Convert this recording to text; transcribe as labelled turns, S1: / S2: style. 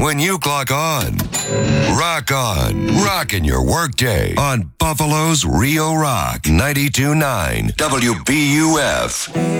S1: when you clock on. Rock on. Rockin' your workday on Buffalo's Rio Rock 92.9 WBUF.